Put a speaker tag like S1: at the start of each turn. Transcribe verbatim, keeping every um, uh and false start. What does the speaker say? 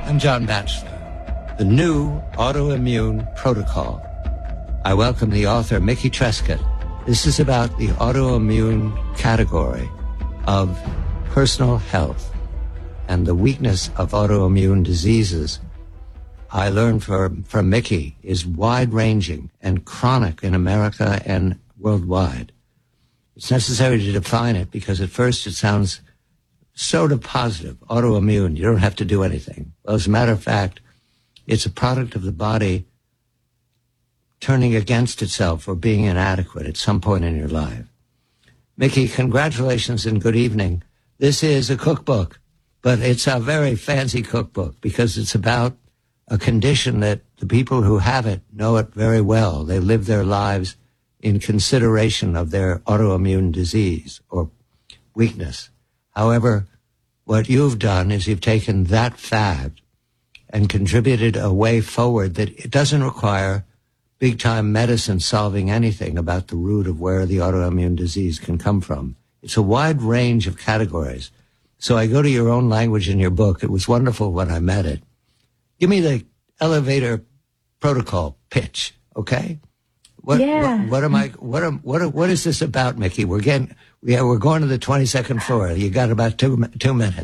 S1: I'm John Batchelor. The new autoimmune protocol. I welcome the author, Mickey Trescott. This is about the autoimmune category of personal health and the weakness of autoimmune diseases. I learned from, from Mickey is wide-ranging and chronic in America and worldwide. It's necessary to define it because at first it sounds sort of positive, autoimmune. You don't have to do anything. Well, as a matter of fact, it's a product of the body turning against itself or being inadequate at some point in your life. Mickey, congratulations and good evening. This is a cookbook, but it's a very fancy cookbook because it's about a condition that the people who have it know it very well. They live their lives in consideration of their autoimmune disease or weakness. However, what you've done is you've taken that fact and contributed a way forward that it doesn't require big-time medicine solving anything about the root of where the autoimmune disease can come from. It's a wide range of categories. So I go to your own language in your book. It was wonderful when I met it. Give me the elevator protocol pitch, okay? What,
S2: yeah.
S1: what, what am I? What am? What? What is this about, Mickey? We're getting. Yeah, we're going to the twenty-second floor. You got about two two minutes.